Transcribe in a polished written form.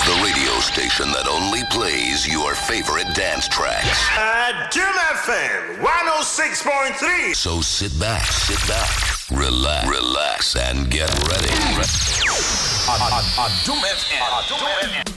The radio station that only plays your favorite dance tracks. Doom FM 106.3. So sit back, relax, and get ready. Doom FM.